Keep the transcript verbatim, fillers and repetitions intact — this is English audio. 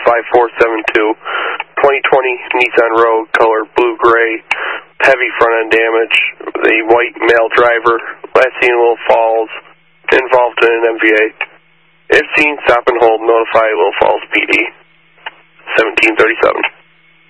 five four seven two. twenty twenty Nissan Rogue, color blue-gray, heavy front-end damage. The white male driver, last seen in Little Falls, involved in an M V A. If seen, stop and hold, notify Little Falls P D. seventeen thirty-seven.